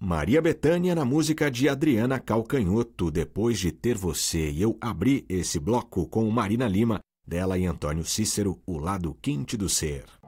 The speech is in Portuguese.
Maria Bethânia na música de Adriana Calcanhoto, Depois de Ter Você. E eu abri esse bloco com Marina Lima, dela e Antônio Cícero, O Lado Quente do Ser.